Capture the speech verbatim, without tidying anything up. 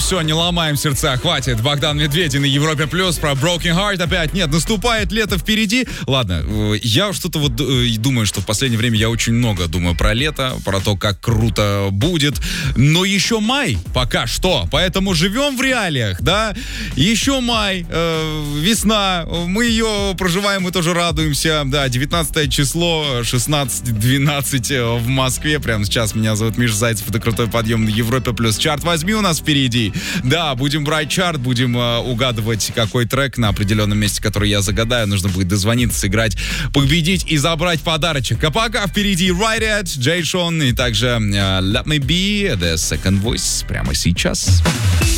все, не ломаем сердца, хватит. Богдан Медведин и Европе Плюс про Broken Heart опять. Нет, наступает лето впереди. Ладно, я что-то вот думаю, что в последнее время я очень много думаю про лето, про то, как круто будет. Но еще май пока что, поэтому живем в реалиях, да? Еще май, э, весна, мы ее проживаем, мы тоже радуемся. Да, девятнадцатое число, шестнадцать двенадцать в Москве. Прямо сейчас меня зовут Миша Зайцев, это крутой подъем на Европе Плюс. Чарт возьми у нас впереди. Да, будем брать чарт, будем э, угадывать, какой трек на определенном месте, который я загадаю. Нужно будет дозвониться, сыграть, победить и забрать подарочек. А пока впереди Right It, Джей Шон и также э, Let Me Be, The Second Voice прямо сейчас.